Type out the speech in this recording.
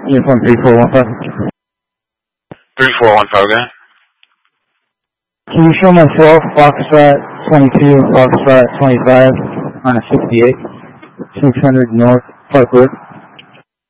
Uniform 3415. 3415, okay? Can you show myself, Foxtrot 22, Foxtrot 25 on a 68, 600 North Park Road?